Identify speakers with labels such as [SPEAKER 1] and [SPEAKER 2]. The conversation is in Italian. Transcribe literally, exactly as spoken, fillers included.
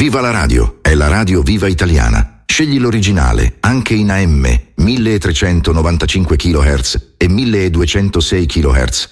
[SPEAKER 1] Viva la radio, è la radio Viva Italiana. Scegli l'originale, anche in A M, milletrecentonovantacinque chilohertz e milleduecentosei chilohertz.